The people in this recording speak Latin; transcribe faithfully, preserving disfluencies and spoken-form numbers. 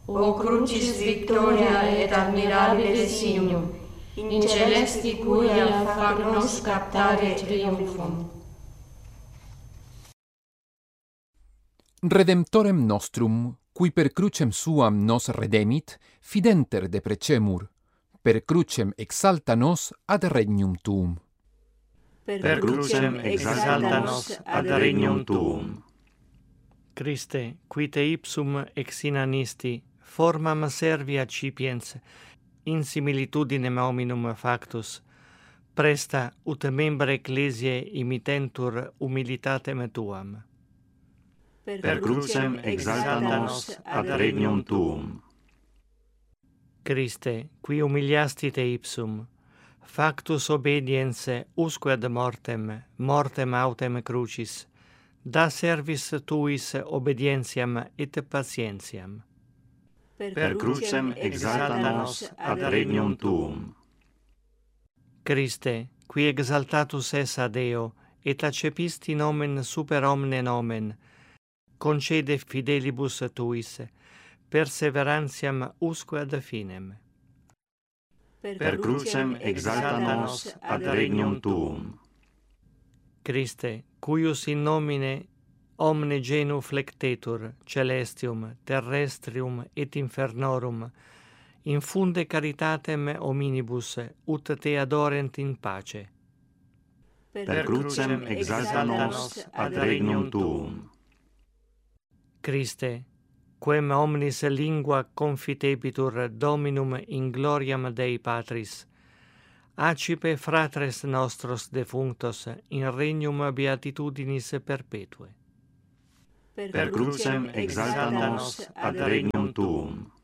O crucis victoria et admirabile signum, in celesti curia fac nos captare triumphum. Redemptorem nostrum, qui per crucem suam nos redemit, fidenter deprecemur, per crucem exalta nos ad regnum tuum. Per crucem exalta nos ad regnum tuum. Christe, qui te ipsum ex inanisti, formam servi accipiens, in similitudinem hominum factus, presta ut membra ecclesiae imitentur humilitatem tuam. Per crucem exalta nos ad regnum tuum. Christe, qui humiliasti te ipsum, factus obedience usque ad mortem, mortem autem crucis, da servis tuis obedientiam et patientiam. Per crucem exalta nos ad regnum tuum. Christe, qui exaltatus es a Deo, et accepisti nomen super omne nomen, concede fidelibus tuis, perseverantiam usque ad finem. Per crucem exalta nos ad regnum tuum. Christe, cuius in nomine omne genu flectetur, celestium, terrestrium et infernorum, infunde caritatem hominibus, ut te adorent in pace. Per crucem exalta nos ad regnum tuum. Christe, quem omnis lingua confitebitur Dominum in gloriam Dei Patris, accipe fratres nostros defunctos in regnum beatitudinis perpetue. Per crucem exalta nos ad regnum tuum.